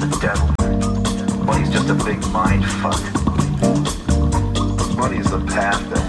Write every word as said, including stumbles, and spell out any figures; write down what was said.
the devil. Money's just a big mind fuck. Money is the path that